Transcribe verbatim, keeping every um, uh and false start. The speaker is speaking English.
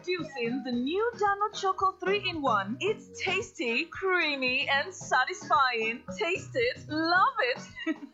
Introducing the new Dano Choco three in one. It's tasty, creamy, and satisfying. Taste it, love it.